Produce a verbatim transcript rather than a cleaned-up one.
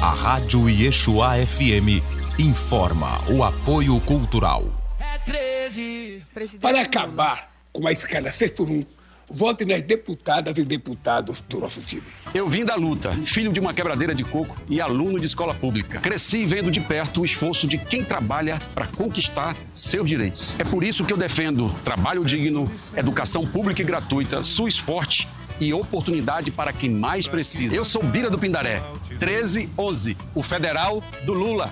A Rádio Yeshua F M informa o apoio cultural. É treze. Para acabar com a escala seis por um, vote nas deputadas e deputados do nosso time. Eu vim da luta, filho de uma quebradeira de coco e aluno de escola pública. Cresci vendo de perto o esforço de quem trabalha para conquistar seus direitos. É por isso que eu defendo trabalho digno, educação pública e gratuita, SUS forte e oportunidade para quem mais precisa. Eu sou Bira do Pindaré, treze onze, o federal do Lula.